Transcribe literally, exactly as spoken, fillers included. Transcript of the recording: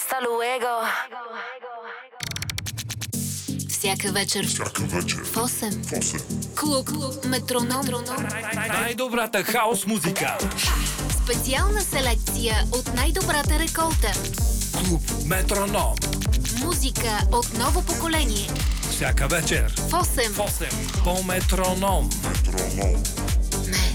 Hasta luego. Всяка вечер. Всяка вечер. В осем. В осем. Клуб Метроном. Най-добрата хаос музика. Специална селекция от най-добрата реколта. Клуб Метроном. Музика от ново поколение. Всяка вечер. В осем. В осем. По Метроном. Метроном.